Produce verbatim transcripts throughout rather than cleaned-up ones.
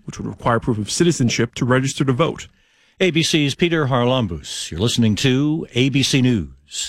which would require proof of citizenship to register to vote. A B C's Peter Harlambous. You're listening to A B C News.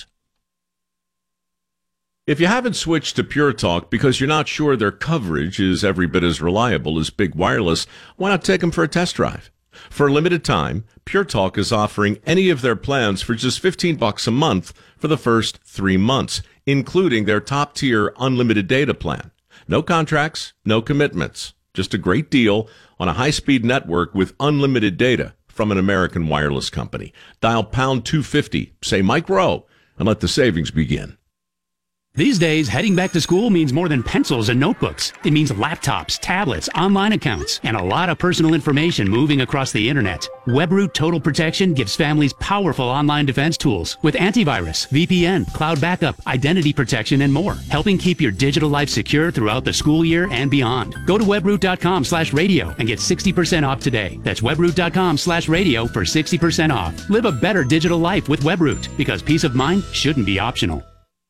If you haven't switched to Pure Talk because you're not sure their coverage is every bit as reliable as Big Wireless, why not take them for a test drive? For a limited time, Pure Talk is offering any of their plans for just fifteen bucks a month for the first three months, including their top-tier unlimited data plan. No contracts, no commitments. Just a great deal on a high-speed network with unlimited data from an American wireless company. Dial pound two fifty, say Mike Rowe, and let the savings begin. These days, heading back to school means more than pencils and notebooks. It means laptops, tablets, online accounts, and a lot of personal information moving across the internet. WebRoot Total Protection gives families powerful online defense tools with antivirus, V P N, cloud backup, identity protection, and more, helping keep your digital life secure throughout the school year and beyond. Go to webroot.com slash radio and get sixty percent off today. That's webroot.com slash radio for sixty percent off. Live a better digital life with WebRoot, because peace of mind shouldn't be optional.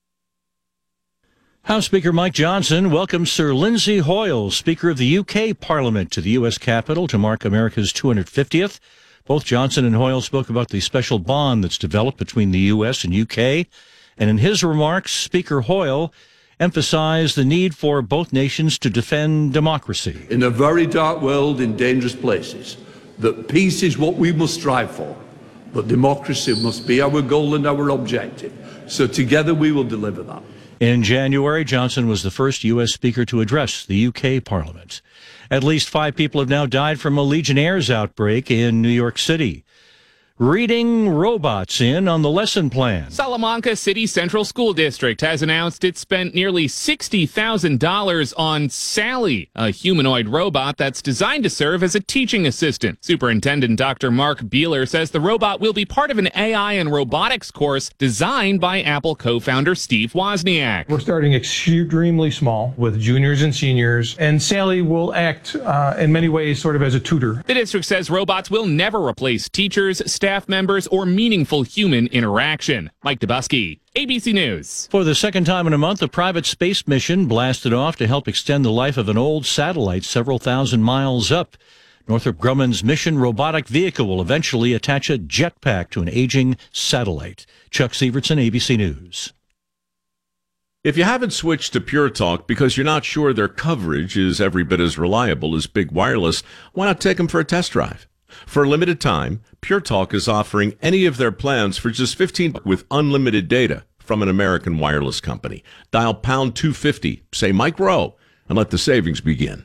House Speaker Mike Johnson welcomes Sir Lindsay Hoyle, Speaker of the U K Parliament, to the U S Capitol to mark America's two hundred fiftieth. Both Johnson and Hoyle spoke about the special bond that's developed between the U S and U K. And in his remarks, Speaker Hoyle emphasized the need for both nations to defend democracy. In a very dark world, in dangerous places, that peace is what we must strive for, but democracy must be our goal and our objective. So together we will deliver that. In January, Johnson was the first U S speaker to address the U K Parliament. At least five people have now died from a Legionnaire's outbreak in New York City. Reading robots in on the lesson plan. Salamanca City Central School District has announced it spent nearly sixty thousand dollars on Sally, a humanoid robot that's designed to serve as a teaching assistant. Superintendent Doctor Mark Beeler says the robot will be part of an A I and robotics course designed by Apple co-founder Steve Wozniak. We're starting extremely small with juniors and seniors, and Sally will act uh, in many ways sort of as a tutor. The district says robots will never replace teachers, staff, staff members, or meaningful human interaction. Mike Dubusky, A B C News. For the second time in a month, a private space mission blasted off to help extend the life of an old satellite several thousand miles up. Northrop Grumman's mission robotic vehicle will eventually attach a jetpack to an aging satellite. Chuck Sievertson, A B C News. If you haven't switched to Pure Talk because you're not sure their coverage is every bit as reliable as Big Wireless, why not take them for a test drive? For a limited time, Pure Talk is offering any of their plans for just fifteen dollars with unlimited data from an American wireless company. Dial pound two fifty, say Mike Rowe, and let the savings begin.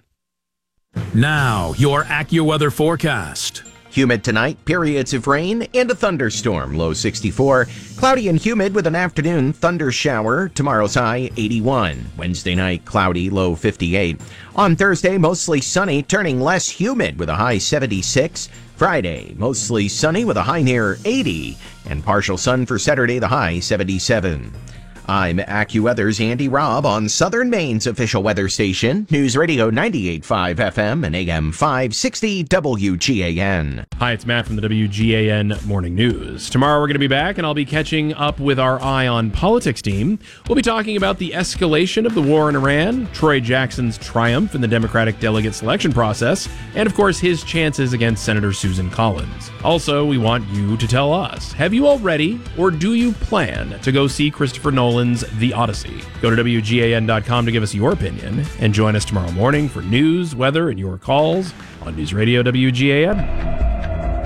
Now, your AccuWeather forecast. Humid tonight, periods of rain and a thunderstorm, low sixty-four. Cloudy and humid with an afternoon thunder shower, tomorrow's high eighty-one. Wednesday night, cloudy, low fifty-eight. On Thursday, mostly sunny, turning less humid with a high seventy-six. Friday, mostly sunny with a high near eighty. And partial sun for Saturday, the high seventy-seven. I'm AccuWeather's Andy Robb on Southern Maine's official weather station, News Radio ninety-eight point five F M and A M five sixty W G A N. Hi, it's Matt from the W G A N Morning News. Tomorrow we're going to be back, and I'll be catching up with our Eye on Politics team. We'll be talking about the escalation of the war in Iran, Troy Jackson's triumph in the Democratic delegate selection process, and of course his chances against Senator Susan Collins. Also, we want you to tell us, have you already, or do you plan to go see Christopher Nolan The Odyssey? Go to W G A N dot com to give us your opinion, and join us tomorrow morning for news, weather, and your calls on News Radio W G A N.